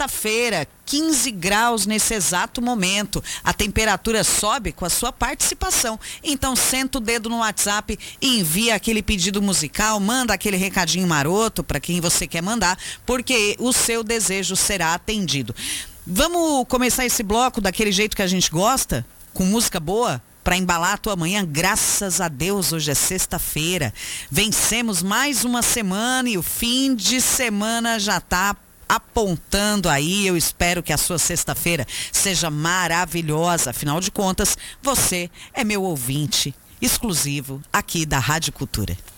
sexta-feira, 15 graus nesse exato momento. A temperatura sobe com a sua participação. Então senta o dedo no WhatsApp e envia aquele pedido musical, manda aquele recadinho maroto para quem você quer mandar, porque o seu desejo será atendido. Vamos começar esse bloco daquele jeito que a gente gosta? Com música boa? Para embalar a tua manhã, graças a Deus, hoje é sexta-feira. Vencemos mais uma semana e o fim de semana já está apontando aí. Eu espero que a sua sexta-feira seja maravilhosa. Afinal de contas, você é meu ouvinte exclusivo aqui da Rádio Cultura.